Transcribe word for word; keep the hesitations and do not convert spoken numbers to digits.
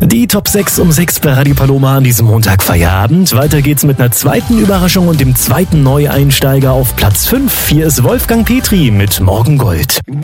Die Top sechs um sechs bei Radio Paloma an diesem Montag Feierabend. Weiter geht's mit einer zweiten Überraschung und dem zweiten Neueinsteiger auf Platz fünf. Hier ist Wolfgang Petri mit Morgengold.